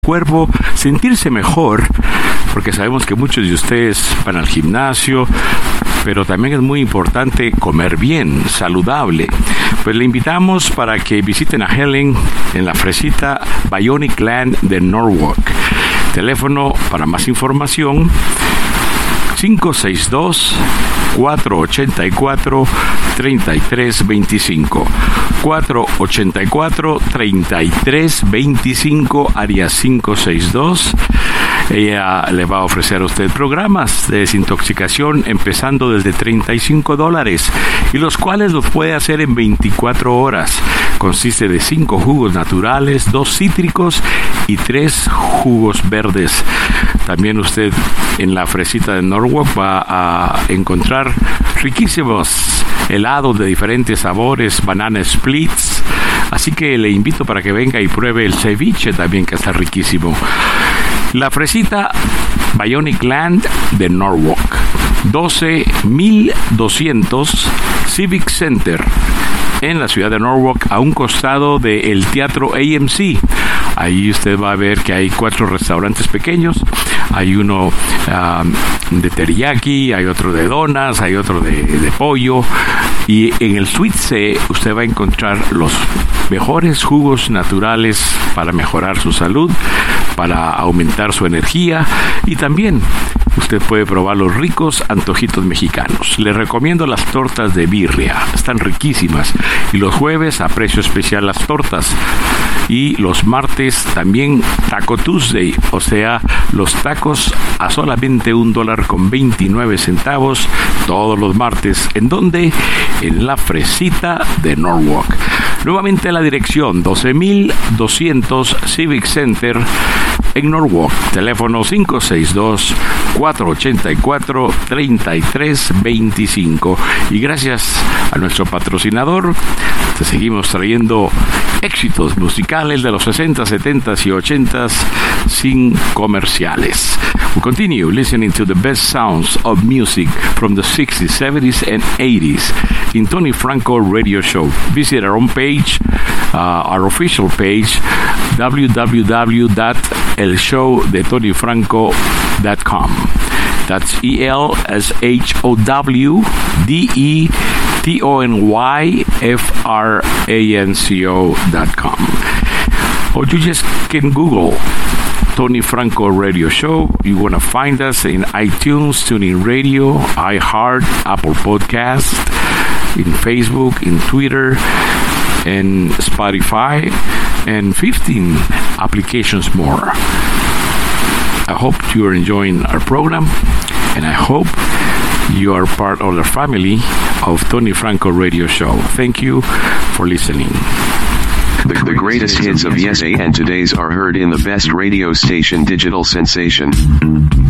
cuerpo, sentirse mejor, porque sabemos que muchos de ustedes van al gimnasio, pero también es muy importante comer bien, saludable. Pues le invitamos para que visiten a Helen en la Fresita Bionic Land de Norwalk. Teléfono para más información 562-484-3325. 484-3325, área 562. Ella le va a ofrecer a usted programas de desintoxicación empezando desde $35 y los cuales los puede hacer en 24 horas. Consiste de 5 jugos naturales, 2 cítricos y 3 jugos verdes. También usted en la Fresita de Norwalk va a encontrar riquísimos helados de diferentes sabores, banana splits. Así que le invito para que venga y pruebe el ceviche también, que está riquísimo. La Fresita Bionic Land de Norwalk, 12200 Civic Center, en la ciudad de Norwalk, a un costado del Teatro AMC. Ahí usted va a ver que hay 4 restaurantes pequeños. Hay uno de teriyaki, hay otro de donas, hay otro de pollo. Y en el Suite C usted va a encontrar los mejores jugos naturales para mejorar su salud, para aumentar su energía, y también usted puede probar los ricos antojitos mexicanos. Le recomiendo las tortas de birria, están riquísimas, y los jueves a precio especial las tortas, y los martes también Taco Tuesday, o sea, los tacos a solamente $1.29 todos los martes. ¿En dónde? En la Fresita de Norwalk. Nuevamente la dirección 12200 Civic Center en Norwalk. Teléfono 562-484-3325. Y gracias a nuestro patrocinador, te seguimos trayendo éxitos musicales de los 60s, 70s y 80s sin comerciales. We continue listening to the best sounds of music from the 60s, 70s and 80s in Tony Franco Radio Show. Visit our own page, our official page, www.elshowdetonyfranco.com. That's ELSHOWDETONYFRANCO.com. Or you just can Google Tony Franco Radio Show. You're going to find us in iTunes, TuneIn Radio, iHeart, Apple Podcast, in Facebook, in Twitter, and Spotify, and 15 applications more. I hope you are enjoying our program, and I hope you are part of the family of Tony Franco Radio Show. Thank you for listening. The greatest hits of yesterday and today's are heard in the best radio station, Digital Sensation.